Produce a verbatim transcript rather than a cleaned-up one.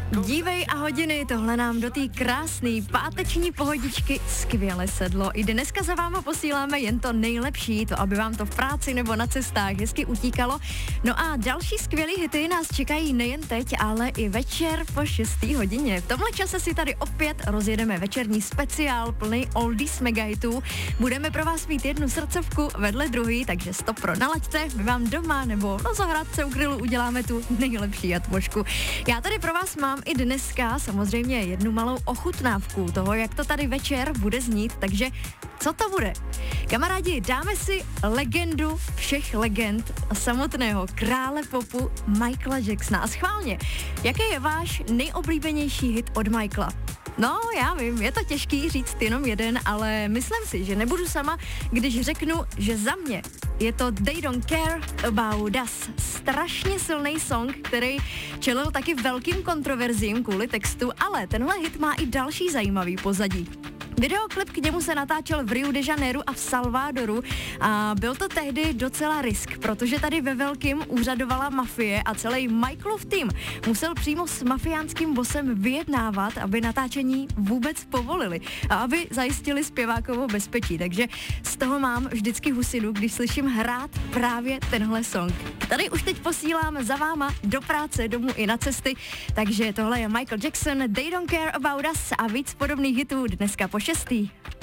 Dívej a hodiny, tohle nám do té krásné páteční pohodičky skvěle sedlo. I dneska za váma posíláme jen to nejlepší, to aby vám to v práci nebo na cestách hezky utíkalo. No a další skvělý hity nás čekají nejen teď, ale i večer po šesté hodině. V tomhle čase si tady opět rozjedeme večerní speciál plný oldies megahitů. Budeme pro vás mít jednu srdcovku vedle druhý, takže stop pro nalaďte, my vám doma nebo na zahrádce u grilu uděláme tu nejlepší atmošku. Já tady pro vás mám i dneska samozřejmě jednu malou ochutnávku toho, jak to tady večer bude znít, takže co to bude? Kamarádi, dáme si legendu všech legend samotného krále popu Michaela Jacksona. A schválně, jaký je váš nejoblíbenější hit od Michaela? No, já vím, je to těžký říct jenom jeden, ale myslím si, že nebudu sama, když řeknu, že za mě je to They Don't Care About Us. Strašně silný song, který čelil taky velkým kontroverzím kvůli textu, ale tenhle hit má i další zajímavý pozadí. Videoklip k němu se natáčel v Rio de Janeiro a v Salvadoru a byl to tehdy docela risk, protože tady ve velkým úřadovala mafie a celý Michaelův tým musel přímo s mafiánským bosem vyjednávat, aby natáčení vůbec povolili a aby zajistili zpěvákovo bezpečí. Takže z toho mám vždycky husinu, když slyším hrát právě tenhle song. Tady už teď posílám za váma do práce, domů i na cesty, takže tohle je Michael Jackson, They Don't Care About Us a víc podobných hitů dneska po šestý.